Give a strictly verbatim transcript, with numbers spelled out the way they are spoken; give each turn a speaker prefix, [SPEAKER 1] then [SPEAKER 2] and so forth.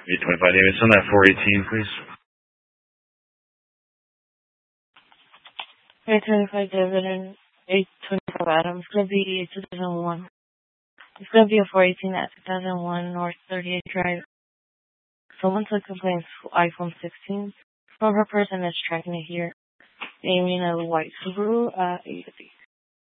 [SPEAKER 1] eight twenty-five Davidson, that four eighteen, please.
[SPEAKER 2] eight twenty-five Davidson, eight twenty-five Adam. It's going to be two thousand one. It's going to be a four eighteen at two thousand one North thirty-eight Drive. Someone took complaints iPhone sixteen from her person that's tracking it here, naming a white Subaru uh, eight fifty.